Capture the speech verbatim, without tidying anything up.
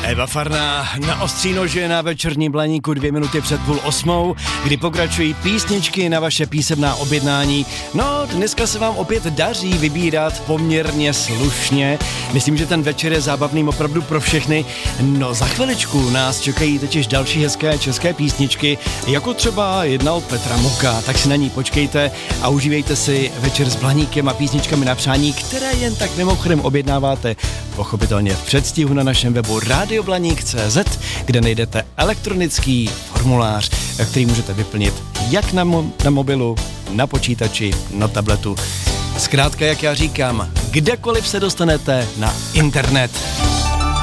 Eva Farná na ostří nože na večerní Blaníku dvě minuty před půl osmou, kdy pokračují písničky na vaše písemná objednání. No, dneska se vám opět daří vybírat poměrně slušně. Myslím, že ten večer je zábavným opravdu pro všechny. No, za chviličku nás čekají totiž další hezké české písničky, jako třeba jedna od Petra Muka, tak si na ní počkejte a užívejte si večer s Blaníkem a písničkami na přání, které jen tak mimochodem objednáváte pochopitelně v předstihu na našem webu radio blaník tečka cé zet, kde najdete elektronický formulář, který můžete vyplnit jak na, mo- na mobilu, na počítači, na tabletu. Zkrátka, jak já říkám, kdekoliv se dostanete na internet.